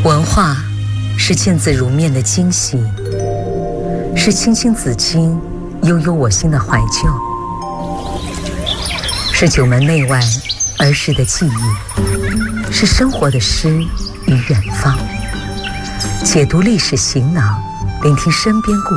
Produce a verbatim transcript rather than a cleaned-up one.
文化是见字如面的惊喜，是青青子衿、悠悠我心的怀旧，是九门内外儿时的记忆，是生活的诗与远方。解读历史行囊，聆听身边故